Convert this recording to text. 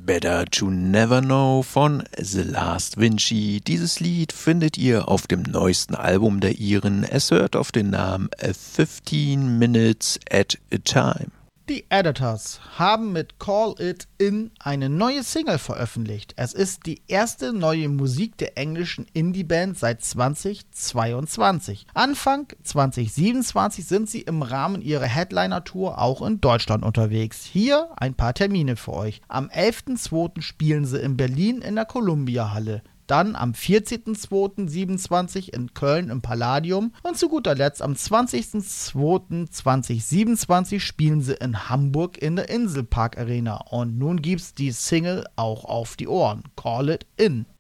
Better to Never Know von The Last Vinci. Dieses Lied findet ihr auf dem neuesten Album der Iren. Es hört auf den Namen 15 Minutes at a Time. Die Editors haben mit Call It In eine neue Single veröffentlicht. Es ist die erste neue Musik der englischen Indie-Band seit 2022. Anfang 2027 sind sie im Rahmen ihrer Headliner-Tour auch in Deutschland unterwegs. Hier ein paar Termine für euch. Am 11.02. spielen sie in Berlin in der Columbia-Halle. Dann am 14.02.27 in Köln im Palladium und zu guter Letzt am 20.02.2027 spielen sie in Hamburg in der Inselpark Arena. Und nun gibt's die Single auch auf die Ohren. Call It In.